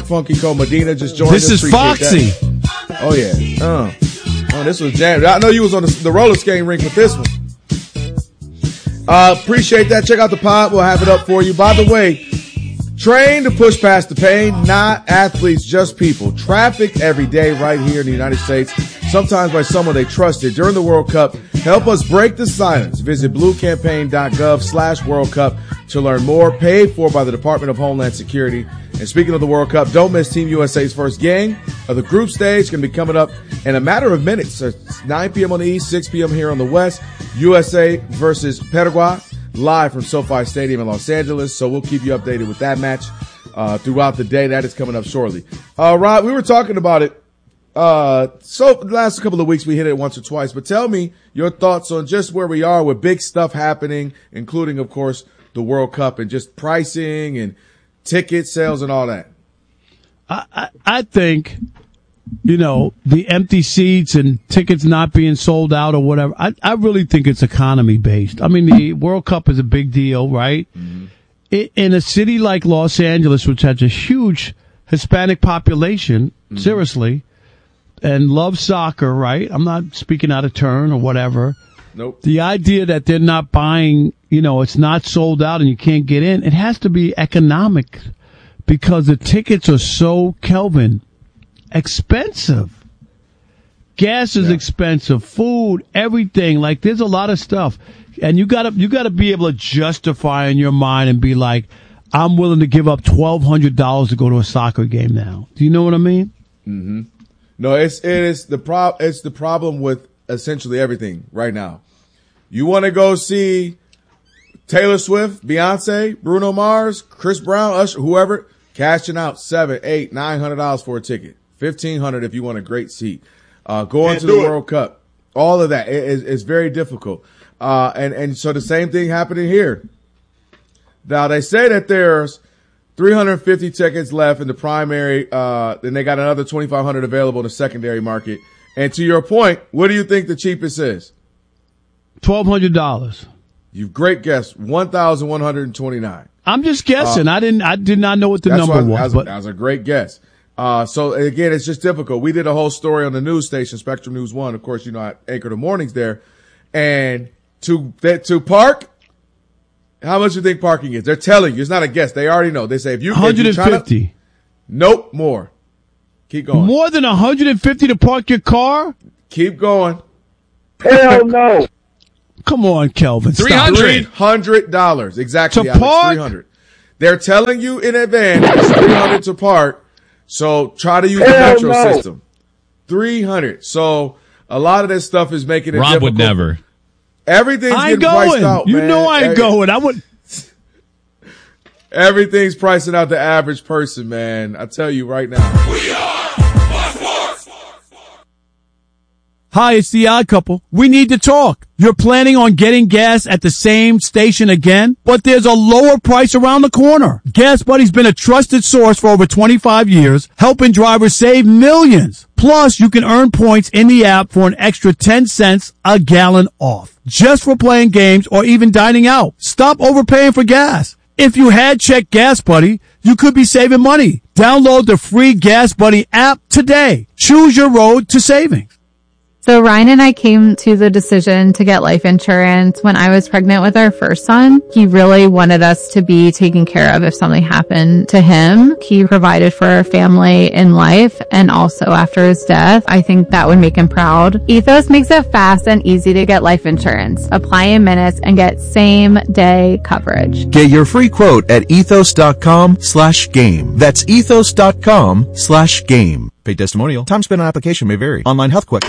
Funky Cole Medina just joined us. This is Foxy. That. Oh, yeah. This was jam. I know you was on the roller skating rink with this one. Appreciate that. Check out the pod. We'll have it up for you. By the way, train to push past the pain, not athletes, just people. Traffic every day right here in the United States, sometimes by someone they trusted during the World Cup. Help us break the silence. Visit bluecampaign.gov/World Cup to learn more. Paid for by the Department of Homeland Security. And speaking of the World Cup, don't miss Team USA's first game of the group stage. Going to be coming up in a matter of minutes. It's 9 p.m. on the East, 6 p.m. here on the West. USA versus Paraguay, live from SoFi Stadium in Los Angeles. So we'll keep you updated with that match throughout the day. That is coming up shortly. Rod, we were talking about it. So the last couple of weeks we hit it once or twice, but tell me your thoughts on just where we are with big stuff happening, including, of course, the World Cup and just pricing and ticket sales and all that. I think, the empty seats and tickets not being sold out or whatever, I really think it's economy based. I mean, the World Cup is a big deal, right? Mm-hmm. In a city like Los Angeles, which has a huge Hispanic population, mm-hmm. seriously, and loves soccer, right? I'm not speaking out of turn or whatever. Nope. The idea that they're not buying, it's not sold out and you can't get in, it has to be economic because the tickets are so, Kelvin, expensive. Gas is expensive, food, everything. Like, there's a lot of stuff. And you gotta be able to justify in your mind and be like, I'm willing to give up $1,200 to go to a soccer game now. Do you know what I mean? Mm-hmm. No, it's the problem with essentially everything right now. You want to go see Taylor Swift, Beyonce, Bruno Mars, Chris Brown, Usher, whoever, cashing out $700, $800, $900 for a ticket. $1,500 if you want a great seat. Going to the World Cup, all of that is very difficult. And so the same thing happening here. Now they say that there's 350 tickets left in the primary. Then they got another 2,500 available in the secondary market. And to your point, what do you think the cheapest is? $1,200. You've great guess. 1,129. I'm just guessing. I did not know what the number was. That was a great guess. So again, it's just difficult. We did a whole story on the news station, Spectrum News 1. Of course, I anchor the mornings there. And to park, how much do you think parking is? They're telling you. It's not a guess. They already know. They say if you 150. Nope, more. Keep going. More than 150 to park your car? Keep going. Hell no. Come on, Kelvin. $300. Exactly. To park? $300. They're telling you in advance it's $300 to park. So try to use the metro system. $300. So a lot of this stuff is making it difficult. Rob would never. Everything's getting priced out, man. You know I ain't going. I would. Everything's pricing out the average person, man. I tell you right now. We are Sports. Hi, it's the Odd Couple. We need to talk. You're planning on getting gas at the same station again, but there's a lower price around the corner. Gas Buddy's been a trusted source for over 25 years, helping drivers save millions. Plus, you can earn points in the app for an extra 10 cents a gallon off, just for playing games or even dining out. Stop overpaying for gas. If you had checked Gas Buddy, you could be saving money. Download the free Gas Buddy app today. Choose your road to savings. So Ryan and I came to the decision to get life insurance when I was pregnant with our first son. He really wanted us to be taken care of if something happened to him. He provided for our family in life and also after his death. I think that would make him proud. Ethos makes it fast and easy to get life insurance. Apply in minutes and get same day coverage. Get your free quote at ethos.com/game. That's ethos.com/game. Paid testimonial. Time spent on application may vary. Online health quick.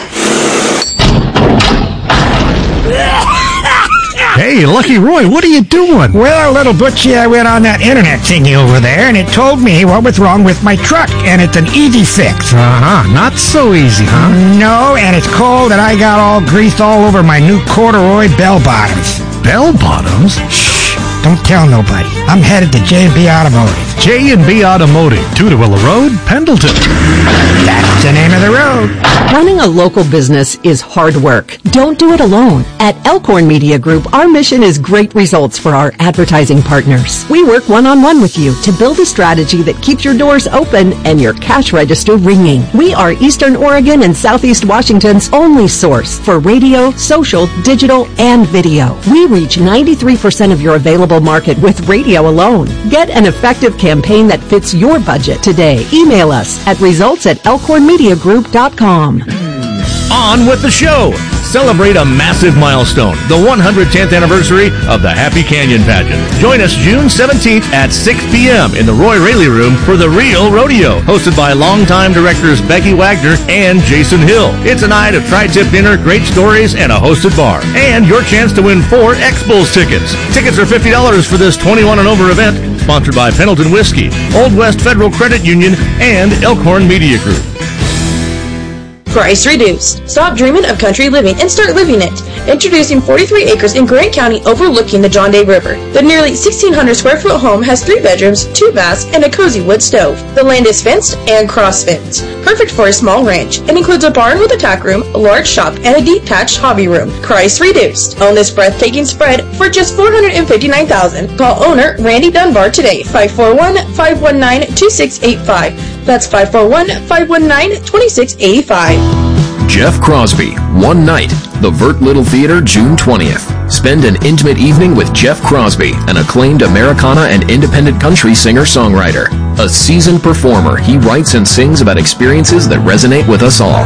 Hey, Lucky Roy, what are you doing? Well, little Butchie, I went on that internet thingy over there, and it told me what was wrong with my truck, and it's an easy fix. Not so easy, huh? No, and it's cold, and I got all greased all over my new corduroy bell bottoms. Bell bottoms? Shh! Don't tell nobody. I'm headed to J&B Automotive. J&B Automotive, Tudorilla Road, Pendleton. That's the name of the road. Running a local business is hard work. Don't do it alone. At Elkhorn Media Group, our mission is great results for our advertising partners. We work one-on-one with you to build a strategy that keeps your doors open and your cash register ringing. We are Eastern Oregon and Southeast Washington's only source for radio, social, digital, and video. We reach 93% of your available market with radio alone. Get an effective campaign that fits your budget today. Email us at results@elkhornmediagroup.com. On with the show. Celebrate a massive milestone, the 110th anniversary of the Happy Canyon Pageant. Join us June 17th at 6 p.m. in the Roy Raley Room for The Real Rodeo, hosted by longtime directors Becky Wagner and Jason Hill. It's a night of tri-tip dinner, great stories, and a hosted bar. And your chance to win 4 X-Bulls tickets. Tickets are $50 for this 21 and over event, sponsored by Pendleton Whiskey, Old West Federal Credit Union, and Elkhorn Media Group. Price reduced. Stop dreaming of country living and start living it. Introducing 43 acres in Grant County overlooking the John Day River. The nearly 1,600 square foot home has 3 bedrooms, 2 baths, and a cozy wood stove. The land is fenced and cross-fenced. Perfect for a small ranch. It includes a barn with a tack room, a large shop, and a detached hobby room. Price reduced. Own this breathtaking spread for just $459,000. Call owner Randy Dunbar today, 541-519-2685. That's 541-519-2685. Jeff Crosby, One Night, the Vert Little Theater, June 20th. Spend an intimate evening with Jeff Crosby, an acclaimed Americana and independent country singer-songwriter. A seasoned performer, he writes and sings about experiences that resonate with us all.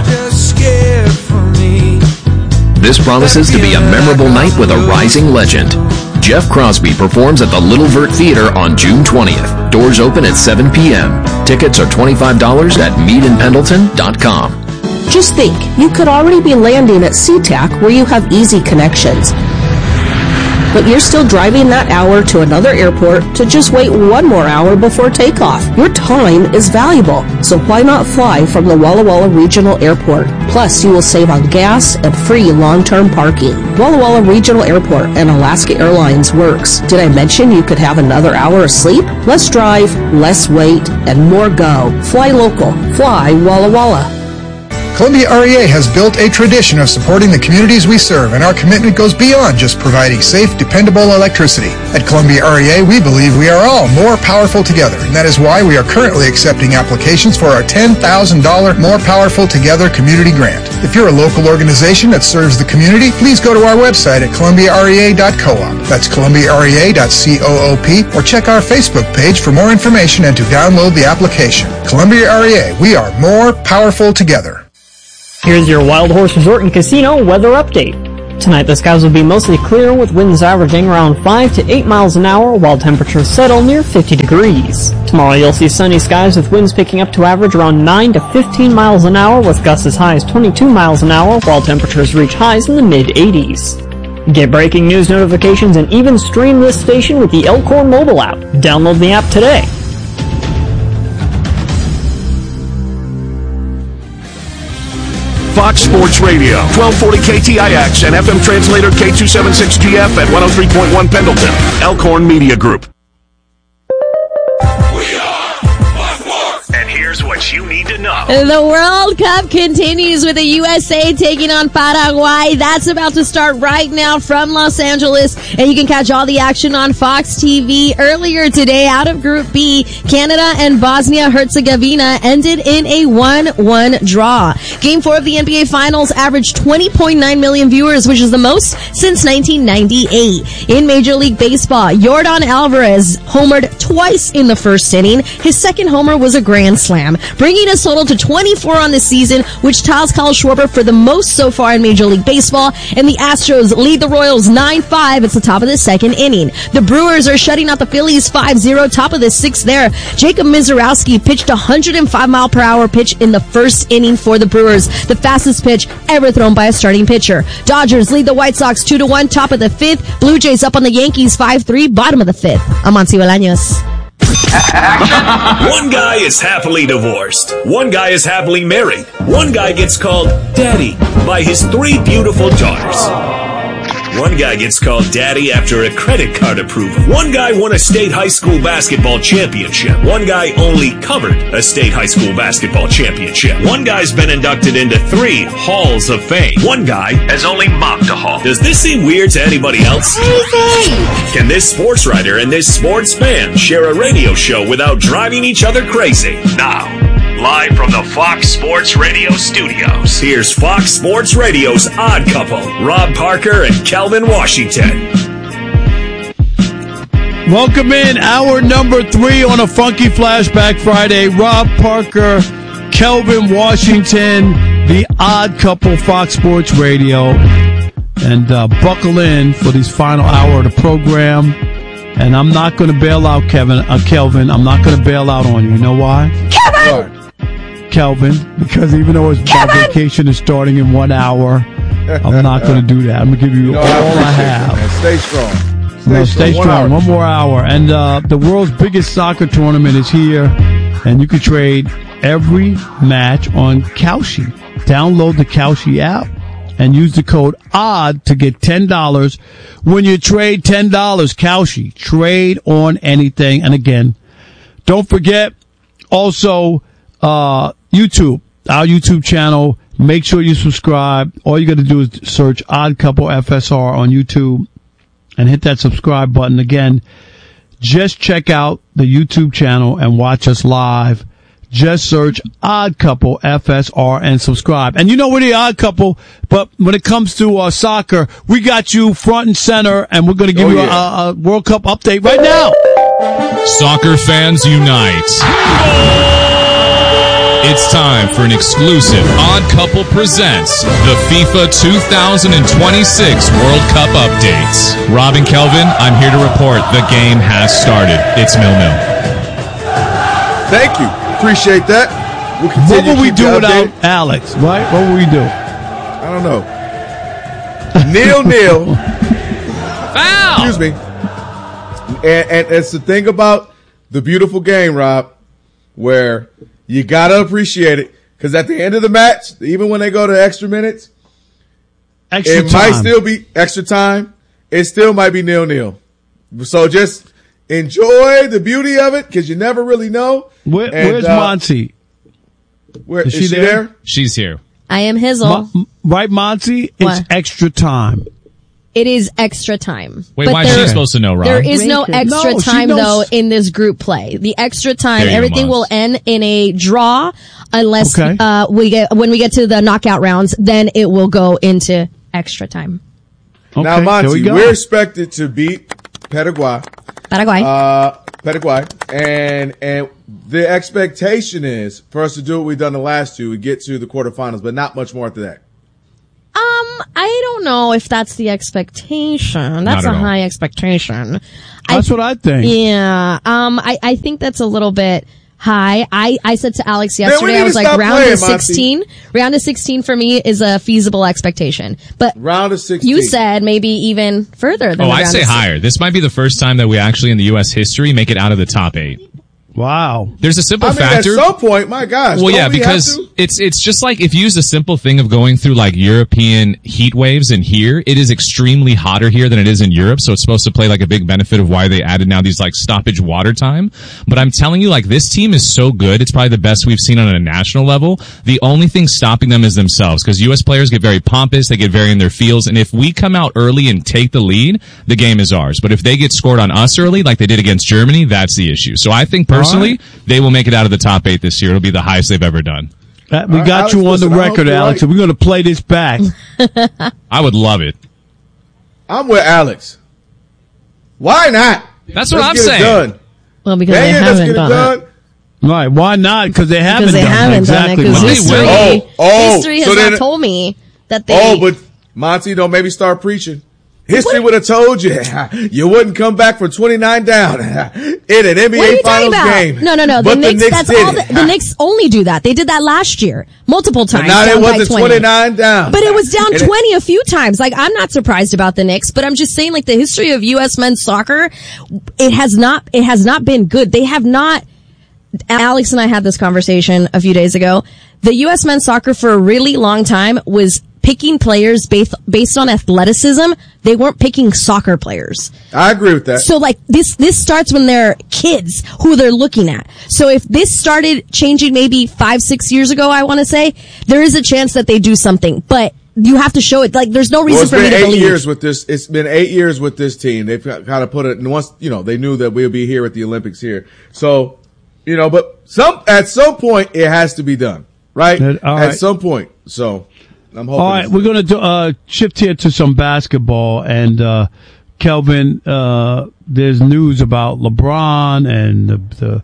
This promises to be a memorable night with a rising legend. Jeff Crosby performs at the Little Vert Theater on June 20th. Doors open at 7 p.m. Tickets are $25 at meetInPendleton.com. Just think, you could already be landing at SeaTac where you have easy connections. But you're still driving that hour to another airport to just wait 1 more hour before takeoff. Your time is valuable, so why not fly from the Walla Walla Regional Airport? Plus, you will save on gas and free long-term parking. Walla Walla Regional Airport and Alaska Airlines works. Did I mention you could have another hour of sleep? Less drive, less wait, and more go. Fly local. Fly Walla Walla. Columbia REA has built a tradition of supporting the communities we serve, and our commitment goes beyond just providing safe, dependable electricity. At Columbia REA, we believe we are all more powerful together, and that is why we are currently accepting applications for our $10,000 More Powerful Together Community Grant. If you're a local organization that serves the community, please go to our website at columbiarea.coop. That's columbiarea.coop, or check our Facebook page for more information and to download the application. Columbia REA, we are more powerful together. Here's your Wild Horse Resort and Casino weather update. Tonight the skies will be mostly clear with winds averaging around 5 to 8 miles an hour while temperatures settle near 50 degrees. Tomorrow you'll see sunny skies with winds picking up to average around 9 to 15 miles an hour with gusts as high as 22 miles an hour while temperatures reach highs in the mid-80s. Get breaking news notifications and even stream this station with the Elkhorn mobile app. Download the app today. Fox Sports Radio, 1240 KTIX and FM translator K276GF at 103.1 Pendleton. Elkhorn Media Group. And here's what you need to know. The World Cup continues with the USA taking on Paraguay. That's about to start right now from Los Angeles, and you can catch all the action on Fox TV. Earlier today, out of Group B, Canada and Bosnia-Herzegovina ended in a 1-1 draw. Game 4 of the NBA Finals averaged 20.9 million viewers, which is the most since 1998. In Major League Baseball, Yordan Alvarez homered twice in the first inning. His second homer was a grand slam, bringing his total to 24 on the season, which ties Kyle Schwarber for the most so far in Major League Baseball, and the Astros lead the Royals 9-5. It's the top of the second inning. The Brewers are shutting out the Phillies 5-0, top of the sixth there. Jacob Mizorowski pitched a 105-mile-per-hour pitch in the first inning for the Brewers, the fastest pitch ever thrown by a starting pitcher. Dodgers lead the White Sox 2-1, top of the fifth. Blue Jays up on the Yankees 5-3, bottom of the fifth. I'm Monty Bolaños. One guy is happily divorced. One guy is happily married. One guy gets called Daddy by his 3 beautiful daughters. One guy gets called daddy after a credit card approval. One guy won a state high school basketball championship. One guy only covered a state high school basketball championship. One guy's been inducted into 3 halls of fame. One guy has only mopped a hall. Does this seem weird to anybody else? Crazy! Can this sports writer and this sports fan share a radio show without driving each other crazy? Now, live from the Fox Sports Radio studios, here's Fox Sports Radio's Odd Couple, Rob Parker and Kelvin Washington. Welcome in, hour number 3 on a Funky Flashback Friday. Rob Parker, Kelvin Washington, the Odd Couple, Fox Sports Radio. And buckle in for this final hour of the program. And I'm not going to bail out, Kelvin. I'm not going to bail out on you. You know why? Kelvin, because even though my vacation is starting in 1 hour, I'm not going to do that. I'm going to give you all I have. Man. Stay strong. Stay strong. 1 more hour. And the world's biggest soccer tournament is here, and you can trade every match on Kalshi. Download the Kalshi app and use the code ODD to get $10 when you trade $10. Kalshi. Trade on anything. And again, don't forget also YouTube, our YouTube channel. Make sure you subscribe. All you got to do is search Odd Couple FSR on YouTube and hit that subscribe button. Again, just check out the YouTube channel and watch us live. Just search Odd Couple FSR and subscribe. And you know we're the Odd Couple, but when it comes to soccer, we got you front and center, and we're going to give you a World Cup update right now. Soccer fans unite. It's time for an exclusive Odd Couple presents the FIFA 2026 World Cup updates. Rob and Kelvin, I'm here to report the game has started. It's 0-0. Thank you. Appreciate that. We'll continue. What would we do without Alex, right? What would we do? I don't know. 0-0. Foul! Excuse me. And it's the thing about the beautiful game, Rob, where you got to appreciate it. Because at the end of the match, even when they go to extra minutes, it might still be extra time. It still might be 0-0. So just enjoy the beauty of it, because you never really know. Where's Monty? Is she there? She's here. I am Hizzle. Right, Monty? It's extra time. It is extra time. Wait, why is she supposed to know, Rob? There is no extra time, though, in this group play. The extra time, everything will end in a draw unless when we get to the knockout rounds, then it will go into extra time. Okay, now, Monty, we're expected to beat Paraguay. And the expectation is for us to do what we've done the last two, we get to the quarterfinals, but not much more after that. I don't know if that's the expectation. That's a high expectation. That's what I think. Yeah. I think that's a little bit high. I said to Alex yesterday, I was like, round of 16. Monty. Round of 16 for me is a feasible expectation. But round of 16. You said maybe even further than I'd say higher. This might be the first time that we actually in the U.S. history make it out of the top 8. Wow. There's a simple factor. At some point, my gosh. Well, yeah, because it's just like if you use the simple thing of going through like European heat waves in here, it is extremely hotter here than it is in Europe. So it's supposed to play like a big benefit of why they added now these like stoppage water time. But I'm telling you, like this team is so good. It's probably the best we've seen on a national level. The only thing stopping them is themselves, because U.S. players get very pompous. They get very in their feels. And if we come out early and take the lead, the game is ours. But if they get scored on us early, like they did against Germany, that's the issue. So I think personally, they will make it out of the top 8 this year. It'll be the highest they've ever done. We got you on the record, Alex, and we're going to play this back. I would love it. I'm with Alex. Why not? That's what I'm saying. Well, because they haven't done it. Right, why not? Because they haven't done it. Exactly. Because history has not told me that they... Oh, but Monty, don't maybe start preaching. History would have told you you wouldn't come back from 29 down in an NBA Finals game. No. The Knicks, that's all. The Knicks only do that. They did that last year, multiple times. But now it wasn't 29 down. But it was down 20 a few times. Like, I'm not surprised about the Knicks, but I'm just saying, like, the history of U.S. men's soccer, it has not been good. They have not. Alex and I had this conversation a few days ago. The U.S. men's soccer for a really long time was picking players based on athleticism. They weren't picking soccer players. I agree with that. So like this starts when they're kids who they're looking at. So if this started changing maybe 5-6 years ago, I want to say, there is a chance that they do something, but you have to show it. Like, there's no reason for me to believe. It's been 8 years with this team. They've kind of put it, and once, they knew that we'll be here at the Olympics here. So, but at some point it has to be done, right? At some point. So, I'm hoping. All right, we're going to shift here to some basketball, and Kelvin, there's news about LeBron and the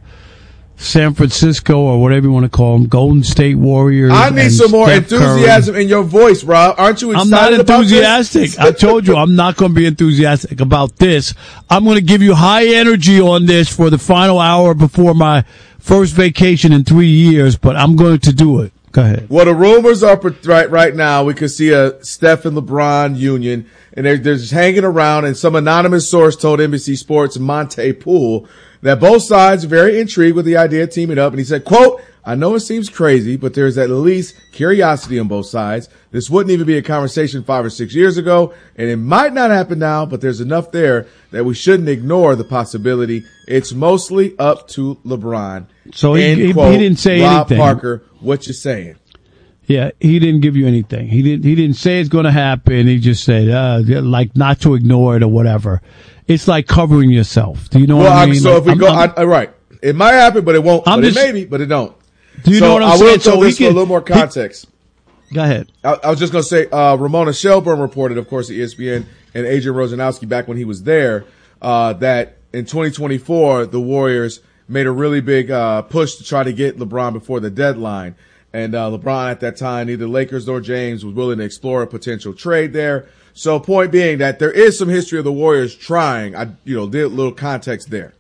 San Francisco, or whatever you want to call them, Golden State Warriors. I need some more Steph enthusiasm Curry. in your voice, Rob. Aren't you excited I'm not enthusiastic. about this? I told you I'm not going to be enthusiastic about this. I'm going to give you high energy on this for the final hour before my first vacation in 3 years, but I'm going to do it. Go ahead. Well, the rumors are right now. We could see a Steph and LeBron union, and they're just hanging around. And some anonymous source told NBC Sports Monte Poole that both sides are very intrigued with the idea of teaming up. And he said, quote, "I know it seems crazy, but there's at least curiosity on both sides. This wouldn't even be a conversation 5 or 6 years ago, and it might not happen now, but there's enough there that we shouldn't ignore the possibility. It's mostly up to LeBron." So he didn't say Rob anything. Parker, what you saying? Yeah, he didn't give you anything. He didn't say it's going to happen. He just said, like, not to ignore it or whatever. It's like covering yourself. Do you know what I mean? So if we right, it might happen, but it won't. It may be, but it don't. Do you know what I'm saying? I will tell this for a little more context. Go ahead. I was just going to say, Ramona Shelburne reported, of course, at ESPN, and Adrian Wojnarowski back when he was there, that in 2024, the Warriors made a really big push to try to get LeBron before the deadline. And LeBron at that time, neither Lakers nor James was willing to explore a potential trade there. So point being that there is some history of the Warriors trying. I did a little context there.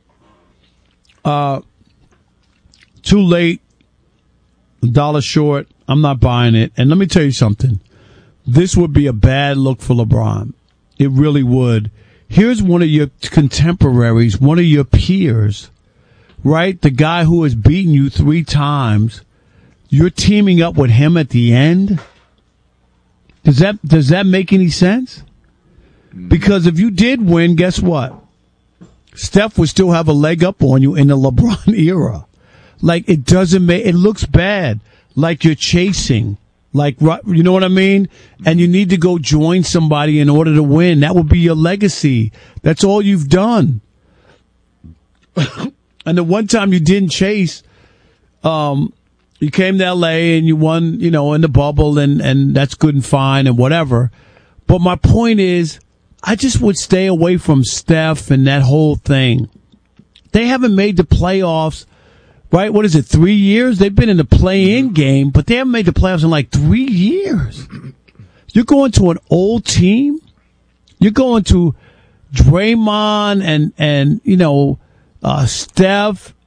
Too late. $1 short. I'm not buying it. And let me tell you something. This would be a bad look for LeBron. It really would. Here's one of your contemporaries, one of your peers, right? The guy who has beaten you 3 times. You're teaming up with him at the end? Does that make any sense? Because if you did win, guess what? Steph would still have a leg up on you in the LeBron era. Like, it looks bad. Like you're chasing. Like, you know what I mean? And you need to go join somebody in order to win. That would be your legacy. That's all you've done. And the one time you didn't chase, you came to LA and you won, in the bubble, and that's good and fine and whatever. But my point is, I just would stay away from Steph and that whole thing. They haven't made the playoffs, right? What is it, 3 years? They've been in the play-in game, but they haven't made the playoffs in like 3 years. You're going to an old team. You're going to Draymond and Steph